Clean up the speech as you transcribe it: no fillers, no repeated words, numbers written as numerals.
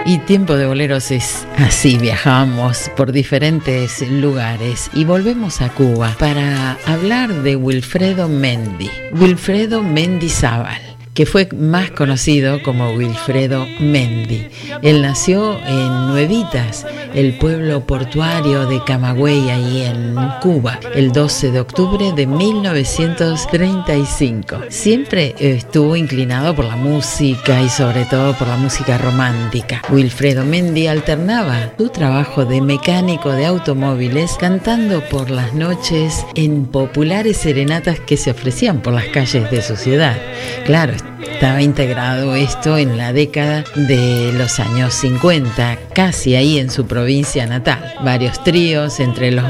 Y Tiempo de Boleros es así, viajamos por diferentes lugares y volvemos a Cuba para hablar de Wilfredo Mendy. Wilfredo Mendizábal, que fue más conocido como Wilfredo Mendy. Él nació en Nuevitas, el pueblo portuario de Camagüey, ahí en Cuba, el 12 de octubre de 1935. Siempre estuvo inclinado por la música y sobre todo por la música romántica. Wilfredo Mendy alternaba su trabajo de mecánico de automóviles cantando por las noches en populares serenatas que se ofrecían por las calles de su ciudad. Claro, estaba integrado esto en la década de los años 50, casi ahí en su provincia natal. Varios tríos, entre los